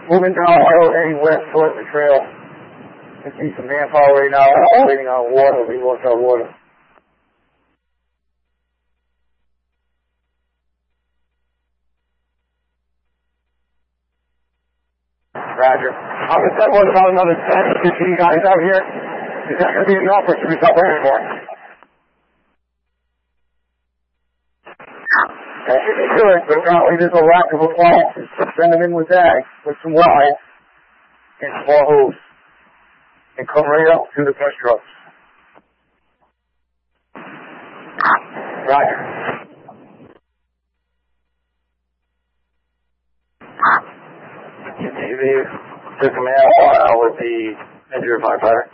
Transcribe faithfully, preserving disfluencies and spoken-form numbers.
Moving down the hill, heading west towards the trail. You see some manpower right now waiting on water. We lost our water. Roger. I guess that was about another ten to fifteen guys out here. Is that going to be enough or should we stop waiting for it? That should be good, but apparently there's a lack of appliances. Send them in with bags, with some wine, and small hooves. And come right out to the brush trucks. Roger. Continue to command uh, with the injured firefighter.